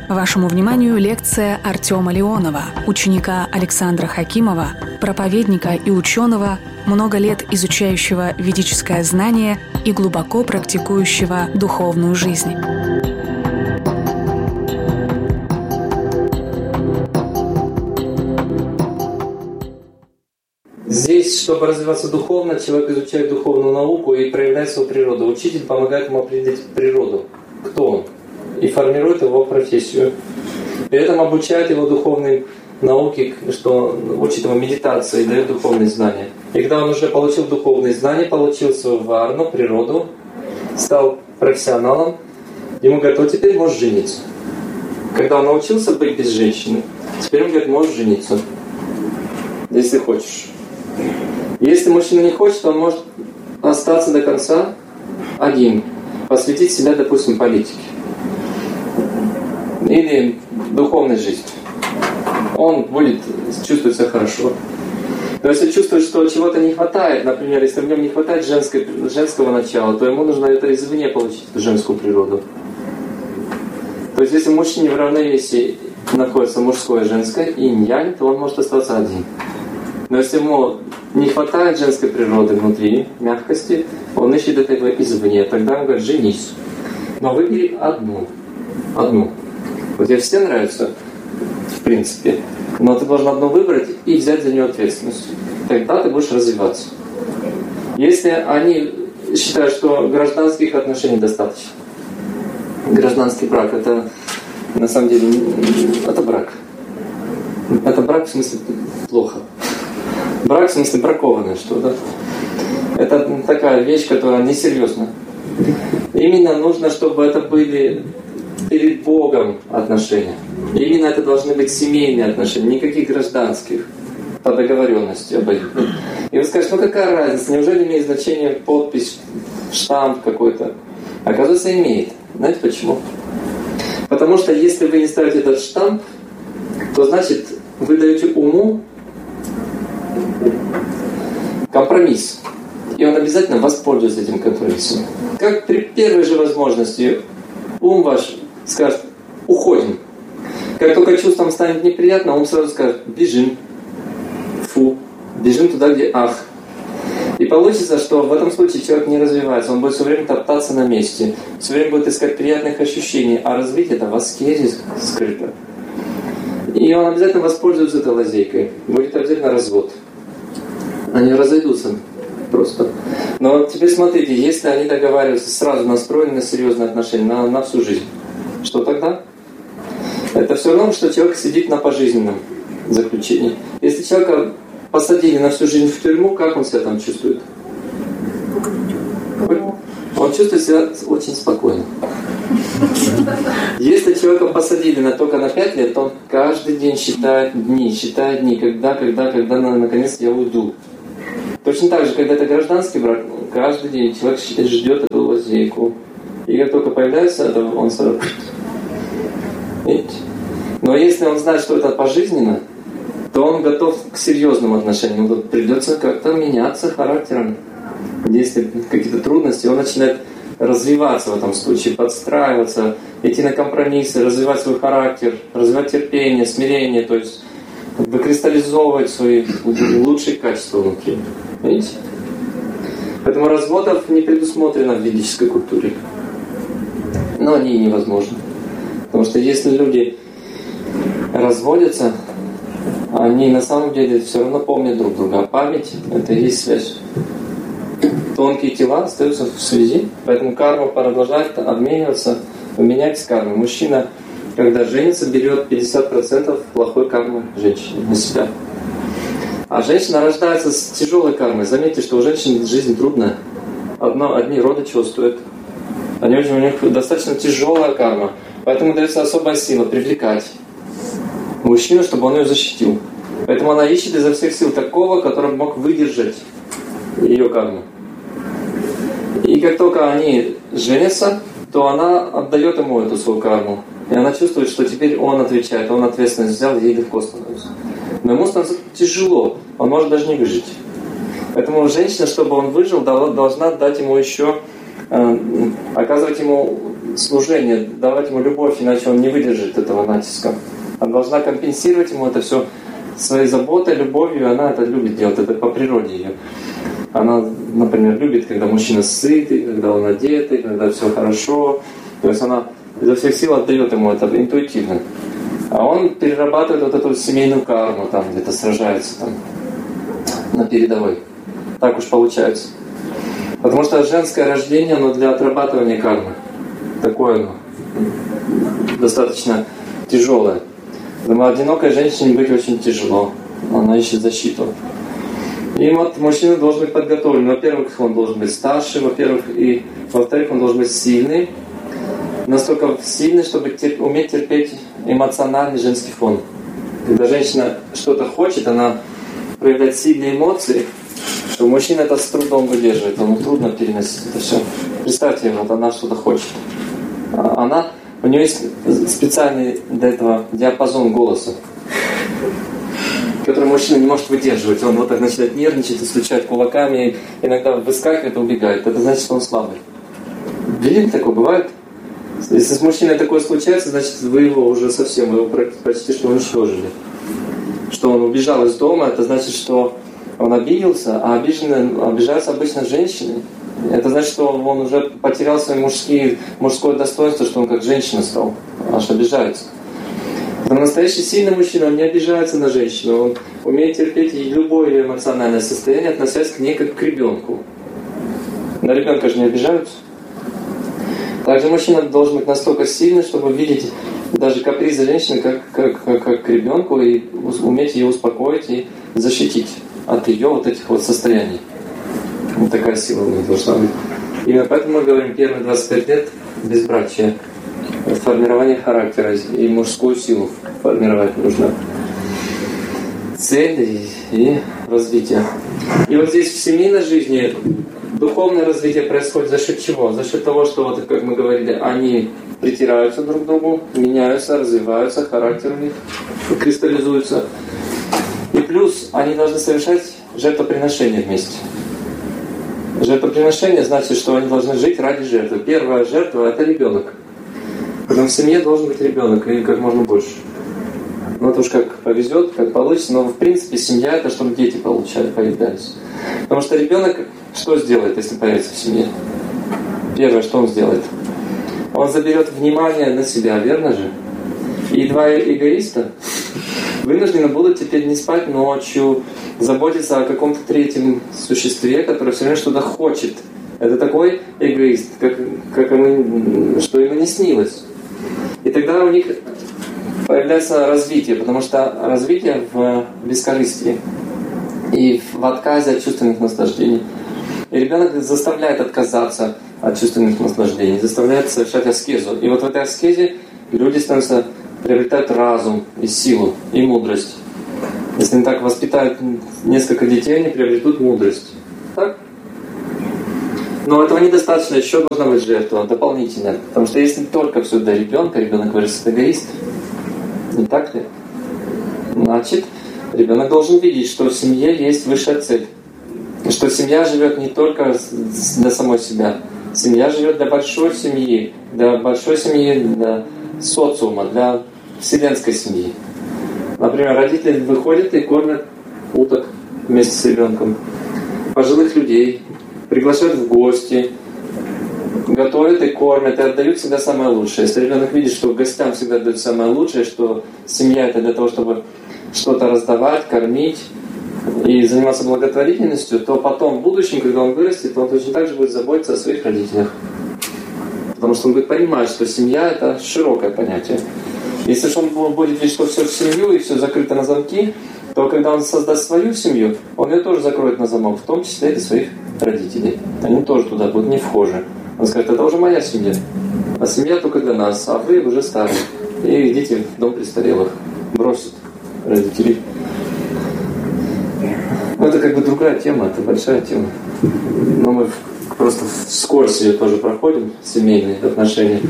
Вашему вниманию лекция Артема Леонова, ученика Александра Хакимова, проповедника и ученого, много лет изучающего ведическое знание и глубоко практикующего духовную жизнь. Здесь, чтобы развиваться духовно, человек изучает духовную науку и проявляет свою природу. Учитель помогает ему определить природу, кто он, и формирует его профессию. При этом обучает его духовной науке, что учит его медитации, дает духовные знания. И когда он уже получил духовные знания, получил свою варну, природу, стал профессионалом, ему говорят: вот теперь можешь жениться. Когда он научился быть без женщины, теперь он говорит: можешь жениться, если хочешь. Если мужчина не хочет, он может остаться до конца один, посвятить себя, допустим, политике или духовной жизни. Он будет чувствовать себя хорошо. Но если чувствует, что чего-то не хватает, например, если в нем не хватает женского начала, то ему нужно это извне получить, эту женскую природу. То есть если в мужчине в равновесии находится мужское и женское, инь-янь, то он может остаться один. Но если ему не хватает женской природы внутри, мягкости, он ищет этого извне. Тогда он говорит: женись. Но выбери одну. Вот тебе все нравятся, в принципе, но ты должен одну выбрать и взять за нее ответственность. Тогда ты будешь развиваться. Если они считают, что гражданских отношений достаточно, гражданский брак — это на самом деле это брак. Это брак в смысле плохо. Брак в смысле бракованное что-то. Это такая вещь, которая несерьезна. Именно нужно, чтобы это были перед Богом отношения. Именно это должны быть семейные отношения, никаких гражданских, по договоренности обоюдной. И вы скажете: ну какая разница, неужели имеет значение подпись, штамп какой-то? Оказывается, имеет. Знаете почему? Потому что если вы не ставите этот штамп, то значит вы даете уму компромисс. И он обязательно воспользуется этим компромиссом. Как при первой же возможности ум ваш скажет: уходим. Как только чувством станет неприятно, ум сразу скажет: бежим. Фу. Бежим туда, где ах. И получится, что в этом случае человек не развивается. Он будет все время топтаться на месте. Все время будет искать приятных ощущений. А развитие — это в аскезе скрыто. И он обязательно воспользуется этой лазейкой. Будет обязательно развод. Они разойдутся просто. Но теперь смотрите, если они договариваются, сразу настроены на серьезные отношения, на всю жизнь, что тогда? Это все равно, что человек сидит на пожизненном заключении. Если человека посадили на всю жизнь в тюрьму, как он себя там чувствует? Он чувствует себя очень спокойно. Если человека посадили только на 5 лет, то он каждый день считает дни, когда наконец я уйду. Точно так же, когда это гражданский брак, каждый день человек ждет эту лазейку. И как только появляется это, он сразу... Видите? Но если он знает, что это пожизненно, то он готов к серьезным отношениям. Ему придется как-то меняться характером. Если какие-то трудности, он начинает развиваться в этом случае, подстраиваться, идти на компромиссы, развивать свой характер, развивать терпение, смирение, то есть выкристаллизовывать свои лучшие качества внутри. Видите? Поэтому разводов не предусмотрено в ведической культуре. Но они и невозможны. Потому что если люди разводятся, они на самом деле все равно помнят друг друга. А память — это и есть связь. Тонкие тела остаются в связи. Поэтому карма продолжает обмениваться, менять карму. Мужчина, когда женится, берет 50% плохой кармы женщины на себя. А женщина рождается с тяжелой кармой. Заметьте, что у женщин жизнь трудная. Одни роды чего стоят. У них достаточно тяжелая карма. Поэтому дается особая сила привлекать мужчину, чтобы он ее защитил. Поэтому она ищет изо всех сил такого, который мог выдержать ее карму. И как только они женятся, то она отдает ему эту свою карму. И она чувствует, что теперь он отвечает, он ответственность взял, ей легко становится. Но ему становится тяжело, он может даже не выжить. Поэтому женщина, чтобы он выжил, должна дать ему еще, оказывать ему служение, давать ему любовь, иначе он не выдержит этого натиска. Она должна компенсировать ему это все своей заботой, любовью, она это любит делать, это по природе ее. Она, например, любит, когда мужчина сытый, когда он одетый, когда все хорошо. То есть она изо всех сил отдает ему это интуитивно. А он перерабатывает вот эту семейную карму, там где-то сражается там, на передовой. Так уж получается. Потому что женское рождение, оно для отрабатывания кармы. Такое оно достаточно тяжелое. Поэтому одинокой женщине быть очень тяжело. Она ищет защиту. И вот мужчина должен быть подготовлен. Во-первых, он должен быть старше, во-первых, и во-вторых, он должен быть сильный. Настолько сильный, чтобы уметь терпеть эмоциональный женский фон. Когда женщина что-то хочет, она проявляет сильные эмоции, то мужчина это с трудом выдерживает, ему трудно переносить это все. Представьте, вот она что-то хочет. У нее есть специальный для этого диапазон голоса, который мужчина не может выдерживать. Он вот так начинает нервничать, стучать кулаками, иногда выскакивает и убегает. Это значит, что он слабый. Видели, такое бывает? Если с мужчиной такое случается, значит, вы его уже совсем, вы его почти что уничтожили. Что он убежал из дома, это значит, что он обиделся, а обижаются обычно женщины. Это значит, что он уже потерял свое мужское достоинство, что он как женщина стал, аж обижается. Но настоящий сильный мужчина, он не обижается на женщину, он умеет терпеть любое эмоциональное состояние, относясь к ней как к ребенку. На ребенка же не обижаются. Также мужчина должен быть настолько сильный, чтобы видеть даже капризы женщины как к ребенку и уметь ее успокоить и защитить от ее вот этих вот состояний. Вот такая сила у них должна быть. Именно поэтому мы говорим, первые 25 лет безбрачия, формирование характера и мужскую силу формировать нужно. Цель и развитие. И вот здесь в семейной жизни духовное развитие происходит за счет чего? За счет того, что, вот, как мы говорили, они притираются друг к другу, меняются, развиваются, характер у них кристаллизуется. И плюс они должны совершать жертвоприношение вместе. Жертвоприношение значит, что они должны жить ради жертвы. Первая жертва – это ребенок. Поэтому в семье должен быть ребенок, и как можно больше. Ну, это уж как повезет, как получится, но в принципе семья – это чтобы дети появлялись. Потому что ребенок что сделает, если появится в семье? Первое, что он сделает? Он заберет внимание на себя, верно же? И два эгоиста вынуждены будут теперь не спать ночью, заботиться о каком-то третьем существе, которое все время что-то хочет. Это такой эгоист, как ему, что ему не снилось. И тогда у них появляется развитие, потому что развитие в бескорыстии и в отказе от чувственных наслаждений. И ребенок заставляет отказаться от чувственных наслаждений, заставляет совершать аскезу. И вот в этой аскезе люди приобретают разум и силу, и мудрость. Если они так воспитают несколько детей, они приобретут мудрость. Так? Но этого недостаточно, еще должна быть жертва дополнительная. Потому что если только все для ребенка, ребенок вырастет эгоист. Не так ли? Значит, ребенок должен видеть, что в семье есть высшая цель. И что семья живет не только для самой себя. Семья живет для большой семьи, для социума, для вселенской семьи. Например, родители выходят и кормят уток вместе с ребенком, пожилых людей, приглашают в гости, готовят и кормят, и отдают всегда самое лучшее. Если ребенок видит, что гостям всегда дают самое лучшее, что семья это для того, чтобы что-то раздавать, кормить и заниматься благотворительностью, то потом, в будущем, когда он вырастет, он точно так же будет заботиться о своих родителях. Потому что он будет понимать, что семья – это широкое понятие. Если же он будет видеть, что все в семью и все закрыто на замки, то когда он создаст свою семью, он ее тоже закроет на замок, в том числе и своих родителей. Они тоже туда будут не вхожи. Он скажет, это уже моя семья. А семья только для нас, а вы уже старые. И идите в дом престарелых. Бросят родителей. Ну, это как бы другая тема, это большая тема. Но мы просто вскользь ее тоже проходим, семейные отношения.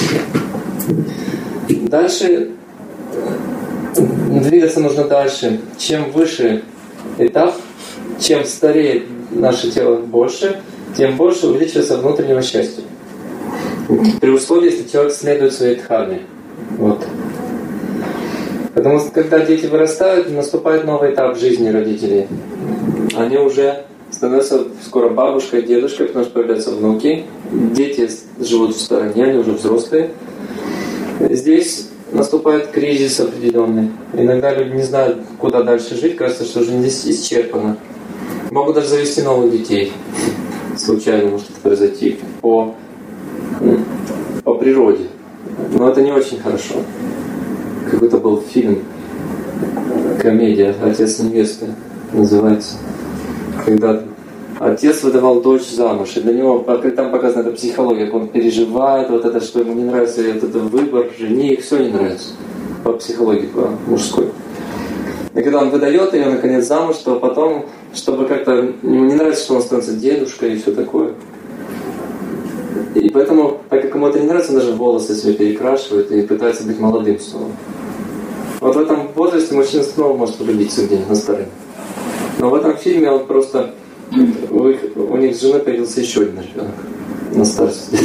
Дальше, двигаться нужно дальше. Чем выше этап, чем стареет наше тело больше, тем больше увеличивается внутреннего счастья. При условии, если человек следует своей дхарме. Вот. Потому что когда дети вырастают, наступает новый этап жизни родителей. Они уже становятся скоро бабушкой, дедушкой, потому что появляются внуки. Дети живут в стороне, они уже взрослые. Здесь наступает кризис определенный. Иногда люди не знают, куда дальше жить, кажется, что жизнь здесь исчерпана. Могут даже завести новых детей. Случайно может это произойти по природе. Но это не очень хорошо. Какой-то был фильм, комедия «Отец невесты» называется. Когда отец выдавал дочь замуж, и для него там показана эта психология, как он переживает, вот это, что ему не нравится, вот это выбор, жених, все не нравится. По психологии, по мужской. И когда он выдает ее, наконец, замуж, то потом, чтобы как-то... Ему не нравится, что он становится дедушкой и все такое. И поэтому, так как ему это не нравится, он даже волосы себе перекрашивает и пытается быть молодым снова. Вот в этом возрасте мужчина снова может влюбиться где-нибудь на стороне. Но в этом фильме он просто... У них с женой появился еще один ребенок на старости.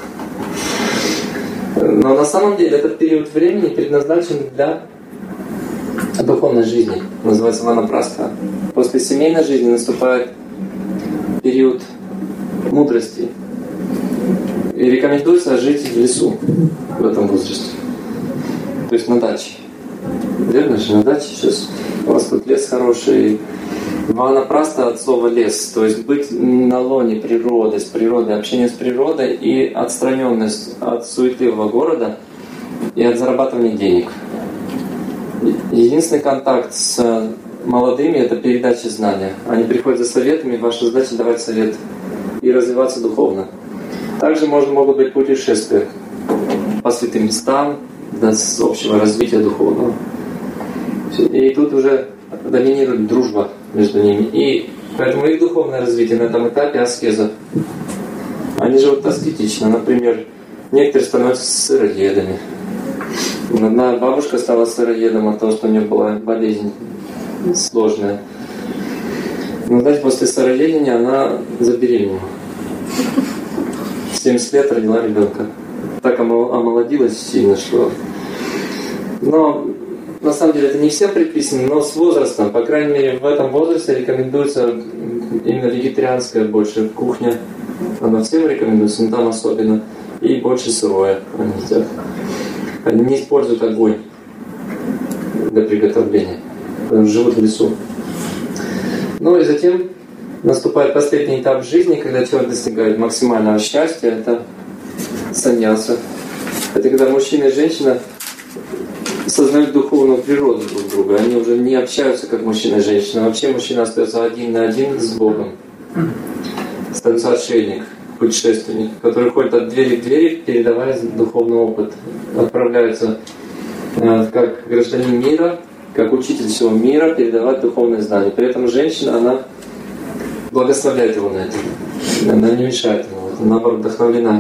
Но на самом деле этот период времени предназначен для духовной жизни. Называется ванапрастха. После семейной жизни наступает период мудрости. И рекомендуется жить в лесу в этом возрасте. То есть на даче. Верно же, на даче сейчас у вас тут лес хороший. Ванапраста от слова лес, то есть быть на лоне природы, с природой, общение с природой и отстраненность от суетливого города и от зарабатывания денег. Единственный контакт с молодыми — это передача знания. Они приходят за советами, ваша задача — давать совет и развиваться духовно. Также могут быть путешествия по святым местам для общего развития духовного. И тут уже доминирует дружба между ними. И поэтому их духовное развитие на этом этапе — аскеза. Они живут аскетично. Например, некоторые становятся сыроедами. Одна бабушка стала сыроедом от того, что у нее была болезнь сложная. Но, знаете, после сыроедения она забеременела. В 70 лет родила ребенка. Так омолодилась сильно, что... Но на самом деле это не всем предписано, но с возрастом, по крайней мере, в этом возрасте рекомендуется именно вегетарианская больше кухня. Она всем рекомендуется, но там особенно. И больше сырое они едят. Они не используют огонь для приготовления, потому что живут в лесу. Ну и затем наступает последний этап жизни, когда человек достигает максимального счастья. Это саньяса. Это когда мужчина и женщина сознают духовную природу друг друга. Они уже не общаются как мужчина и женщина. Вообще мужчина остается один на один с Богом. Становится отшельник, путешественник, который ходит от двери к двери, передавая духовный опыт. Отправляется как гражданин мира, как учитель всего мира, передавать духовные знания. При этом женщина, она благословляет его на это. Она не мешает ему. Наоборот, вдохновлена